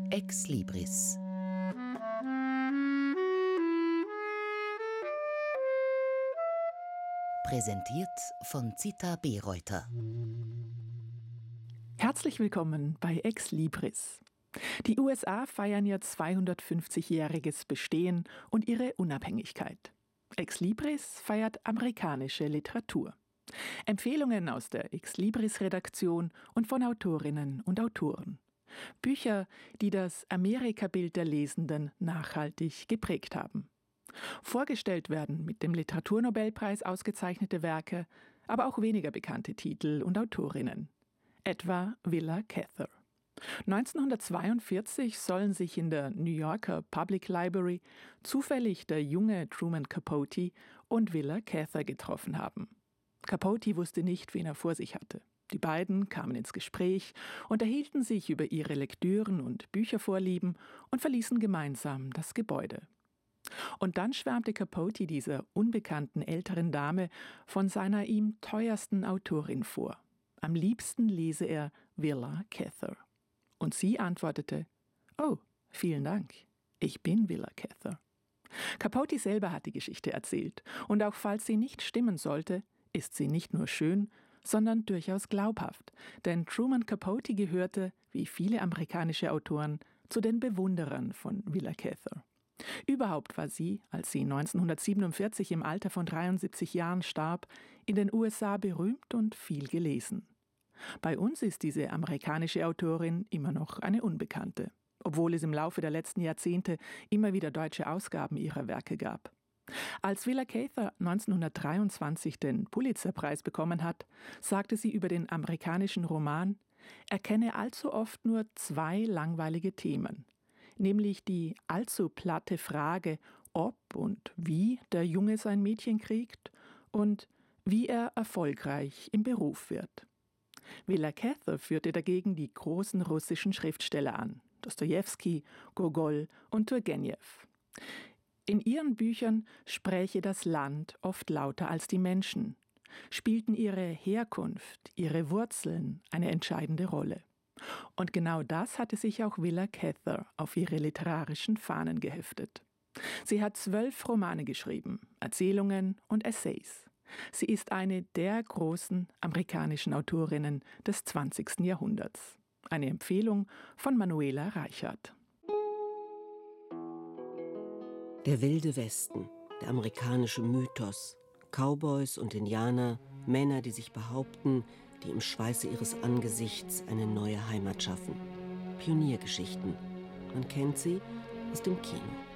Ex Libris. Präsentiert von Zita Bereuter. Herzlich willkommen bei Ex Libris. Die USA feiern ihr 250-jähriges Bestehen und ihre Unabhängigkeit. Ex Libris feiert amerikanische Literatur. Empfehlungen aus der Ex Libris-Redaktion und von Autorinnen und Autoren. Bücher, die das Amerikabild der Lesenden nachhaltig geprägt haben. Vorgestellt werden mit dem Literaturnobelpreis ausgezeichnete Werke, aber auch weniger bekannte Titel und Autorinnen. Etwa Willa Cather. 1942 sollen sich in der New Yorker Public Library zufällig der junge Truman Capote und Willa Cather getroffen haben. Capote wusste nicht, wen er vor sich hatte. Die beiden kamen ins Gespräch, unterhielten sich über ihre Lektüren und Büchervorlieben und verließen gemeinsam das Gebäude. Und dann schwärmte Capote dieser unbekannten älteren Dame von seiner ihm teuersten Autorin vor. Am liebsten lese er Willa Cather. Und sie antwortete: »Oh, vielen Dank, ich bin Willa Cather.« Capote selber hat die Geschichte erzählt. Und auch falls sie nicht stimmen sollte, ist sie nicht nur schön, sondern durchaus glaubhaft. Denn Truman Capote gehörte, wie viele amerikanische Autoren, zu den Bewunderern von Willa Cather. Überhaupt war sie, als sie 1947 im Alter von 73 Jahren starb, in den USA berühmt und viel gelesen. Bei uns ist diese amerikanische Autorin immer noch eine Unbekannte, obwohl es im Laufe der letzten Jahrzehnte immer wieder deutsche Ausgaben ihrer Werke gab. Als Willa Cather 1923 den Pulitzerpreis bekommen hat, sagte sie über den amerikanischen Roman, er kenne allzu oft nur zwei langweilige Themen, nämlich die allzu platte Frage, ob und wie der Junge sein Mädchen kriegt und wie er erfolgreich im Beruf wird. Willa Cather führte dagegen die großen russischen Schriftsteller an, Dostojewski, Gogol und Turgenew. In ihren Büchern spräche das Land oft lauter als die Menschen, spielten ihre Herkunft, ihre Wurzeln eine entscheidende Rolle. Und genau das hatte sich auch Willa Cather auf ihre literarischen Fahnen geheftet. Sie hat 12 Romane geschrieben, Erzählungen und Essays. Sie ist eine der großen amerikanischen Autorinnen des 20. Jahrhunderts. Eine Empfehlung von Manuela Reichert. Der wilde Westen, der amerikanische Mythos, Cowboys und Indianer, Männer, die sich behaupten, die im Schweiße ihres Angesichts eine neue Heimat schaffen. Pioniergeschichten. Man kennt sie aus dem Kino.